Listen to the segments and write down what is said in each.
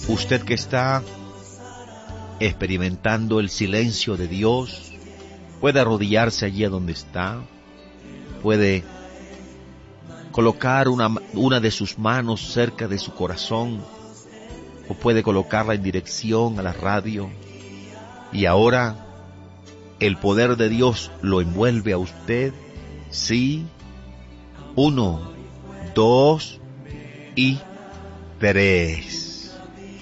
Usted que está experimentando el silencio de Dios, puede arrodillarse allí a donde está, puede colocar una de sus manos cerca de su corazón, o puede colocarla en dirección a la radio, y ahora el poder de Dios lo envuelve a usted. Sí, 1, 2 y 3.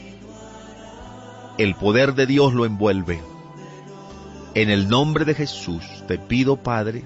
El poder de Dios lo envuelve. En el nombre de Jesús te pido, Padre,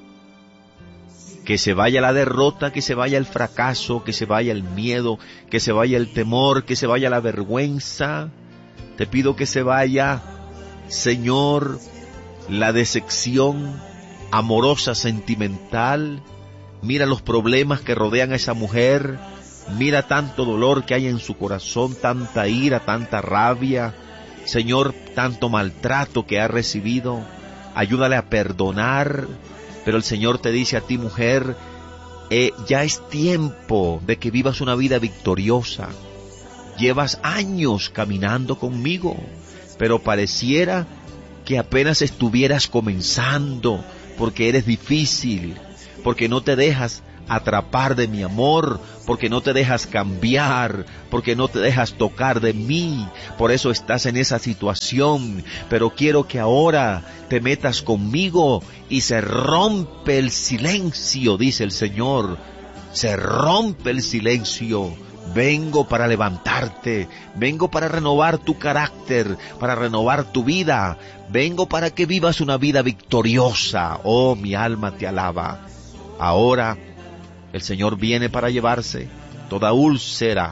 que se vaya la derrota, que se vaya el fracaso, que se vaya el miedo, que se vaya el temor, que se vaya la vergüenza. Te pido que se vaya, Señor, la decepción amorosa, sentimental. Mira los problemas que rodean a esa mujer. Mira tanto dolor que hay en su corazón, tanta ira, tanta rabia. Señor, tanto maltrato que ha recibido. Ayúdale a perdonar. Pero el Señor te dice a ti, mujer, ya es tiempo de que vivas una vida victoriosa. Llevas años caminando conmigo, pero pareciera que apenas estuvieras comenzando, porque eres difícil, porque no te dejas atrapar de mi amor, porque no te dejas cambiar, porque no te dejas tocar de mí. Por eso estás en esa situación. Pero quiero que ahora te metas conmigo y se rompe el silencio, dice el Señor. Se rompe el silencio. Vengo para levantarte, vengo para renovar tu carácter, para renovar tu vida. Vengo para que vivas una vida victoriosa. Oh, mi alma te alaba. Ahora el Señor viene para llevarse toda úlcera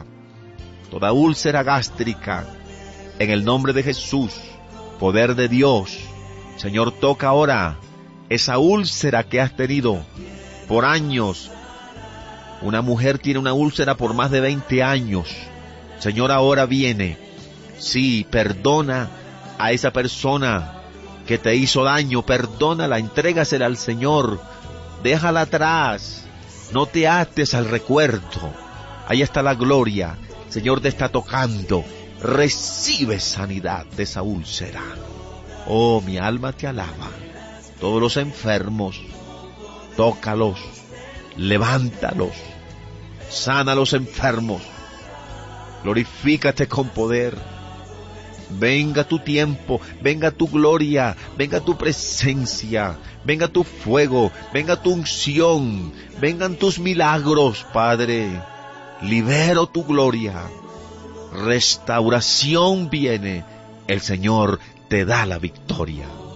gástrica. En el nombre de Jesús, poder de Dios, Señor, toca ahora esa úlcera que has tenido por años. Una mujer tiene una úlcera por más de 20 años. Señor, ahora viene. Sí, perdona a esa persona que te hizo daño. Perdónala, entrégasela al Señor. Déjala atrás. No te ates al recuerdo. Ahí está la gloria. El Señor te está tocando. Recibe sanidad de esa úlcera. Oh, mi alma te alaba. Todos los enfermos, tócalos, levántalos, sana a los enfermos, glorifícate con poder. Venga tu tiempo, venga tu gloria, venga tu presencia, venga tu fuego, venga tu unción, vengan tus milagros, Padre. Libero tu gloria. Restauración viene. El Señor te da la victoria.